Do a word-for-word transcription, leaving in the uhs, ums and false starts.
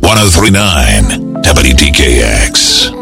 one oh three point nine W D K X.